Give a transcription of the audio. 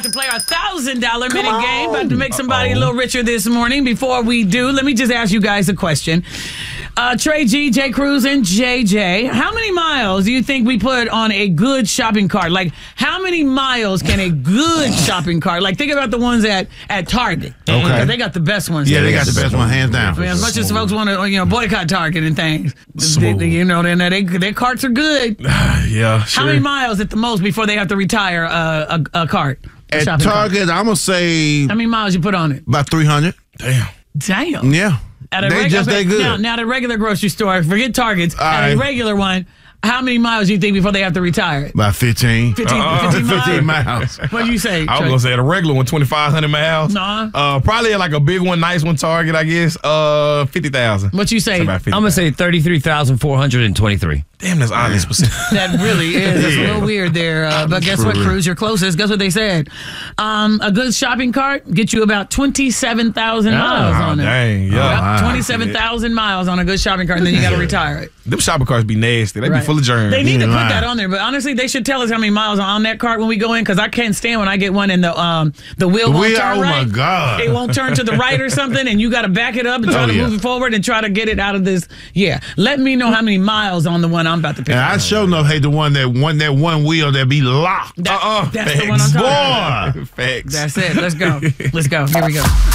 To play our $1,000 minute game, about to make somebody a little richer this morning. Before we do, let me just ask you guys a question. Trey G, J Cruz, and JJ, how many miles do you think we put on a good shopping cart? Like, how many miles can a good shopping cart? Like, think about the ones at Target. Okay. Because they got the best ones. Yeah, they got the best one, hands down. I mean, as much as folks want to, boycott Target and things, their carts are good. Yeah, sure. How many miles at the most before they have to retire a cart? At Target, I'm going to say How many miles you put on it? about 300. Damn. Yeah. They just that good. Now, at a regular grocery store, forget Targets, All at a right. regular one, how many miles do you think before they have to retire it? About 15. 15 miles? 15 miles. What do you say, I was Trey? going to say at a regular one, 2,500 miles. Nah. Probably like a big one, nice one, Target, I guess, 50,000. What you say? About 50,000. I'm going to say 33,423. Damn, that's oddly specific. That really is. It's a little weird there. But guess what, Cruz? You're closest. Guess what they said? A good shopping cart get you about 27,000 miles on it. Dang, yeah. Yep, 27,000 miles on a good shopping cart, and then you got to retire it. Them shopping carts be nasty. They be full of germs. They need to put Right. that on there, but honestly, they should tell us how many miles are on that cart when we go in, because I can't stand when I get one and the wheel won't turn oh right. my God. It won't turn to the right or something, and you got to back it up and try to move it forward and try to get it out of this. Yeah, let me know how many miles on the one I'm about to pick And up. I sure know, hey, the one that one wheel that be locked. That's Facts. the one I'm talking about. Boy. Facts. That's it. Let's go. Let's go. Here we go.